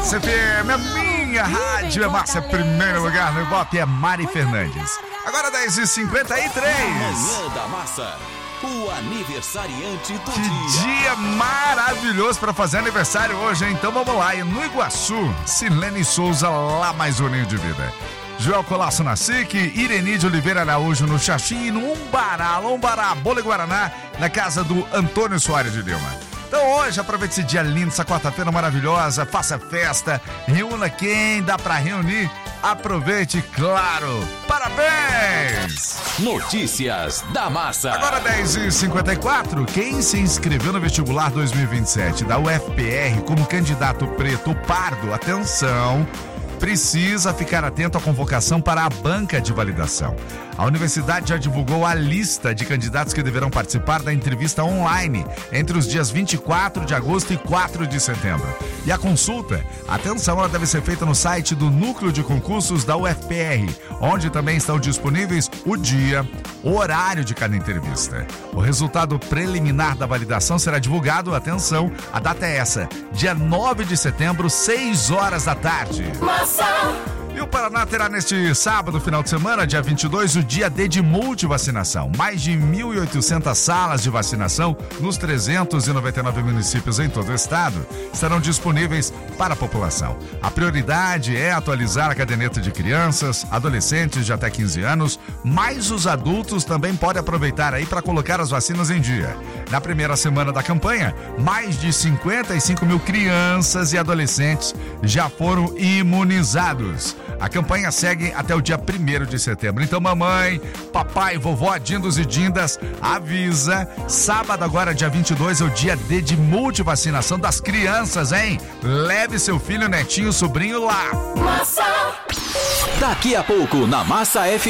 Massa FM, a minha rádio é Massa, primeiro lugar no Ibope é Mari Fernandes. Agora 10h53. Manhã da Massa, o aniversariante do Que dia. dia maravilhoso para fazer aniversário hoje, hein? Então vamos lá, e no Iguaçu, Silene Souza, lá mais um ninho de vida. Joel Colasso na SIC, Ireni de Oliveira Araújo no Xaxim e no Lombará, Bolo e Guaraná, na casa do Antônio Soares de Lima. Então hoje, aproveite esse dia lindo, essa quarta-feira maravilhosa, faça festa, reúna quem dá pra reunir, aproveite, claro, parabéns! Notícias da Massa. Agora 10h54, quem se inscreveu no vestibular 2027 da UFPR como candidato preto ou pardo, atenção, precisa ficar atento à convocação para a banca de validação. A universidade já divulgou a lista de candidatos que deverão participar da entrevista online entre os dias 24 de agosto e 4 de setembro. E a consulta, atenção, ela deve ser feita no site do Núcleo de Concursos da UFPR, onde também estão disponíveis o dia, o horário de cada entrevista. O resultado preliminar da validação será divulgado, atenção, a data é essa, dia 9 de setembro, 6 horas da tarde. E o Paraná terá neste sábado, final de semana, dia 22, o dia D de multivacinação. Mais de 1.800 salas de vacinação nos 399 municípios em todo o estado estarão disponíveis para a população. A prioridade é atualizar a caderneta de crianças, adolescentes de até 15 anos, mas os adultos também podem aproveitar aí para colocar as vacinas em dia. Na primeira semana da campanha, mais de 55 mil crianças e adolescentes já foram imunizados. A campanha segue até o dia 1º de setembro. Então, mamãe, papai, vovó, dindos e dindas, avisa. Sábado agora, dia 22, é o dia D de multivacinação das crianças, hein? Leve seu filho, netinho, sobrinho lá. Daqui a pouco, na Massa FM.